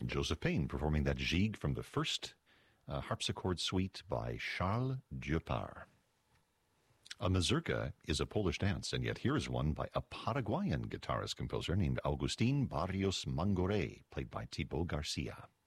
Joseph Payne performing that gigue from the first harpsichord suite by Charles Dupart. A mazurka is a Polish dance, and yet here is one by a Paraguayan guitarist-composer named Agustin Barrios Mangoré, played by Thibaut Garcia.